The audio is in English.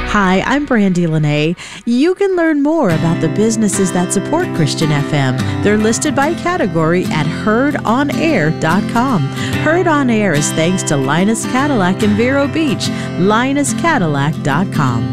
Hi, I'm Brandy Lene. You can learn more about the businesses that support Christian FM. They're listed by category at heardonair.com. Heard on Air is thanks to Linus Cadillac in Vero Beach. linuscadillac.com.